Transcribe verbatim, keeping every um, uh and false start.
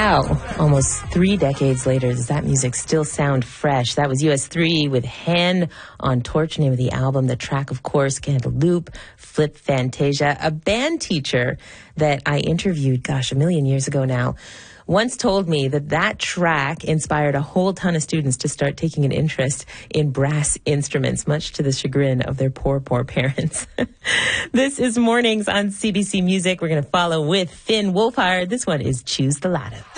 Wow, almost three decades later, does that music still sound fresh? That was U S three with Hand on Torch, name of the album. The track, of course, Cantaloupe, Flip Fantasia. A band teacher that I interviewed, gosh, a million years ago now, once told me that that track inspired a whole ton of students to start taking an interest in brass instruments, much to the chagrin of their poor, poor parents. This is Mornings on C B C Music. We're going to follow with Finn Wolfhard. This one is Choose the Ladder.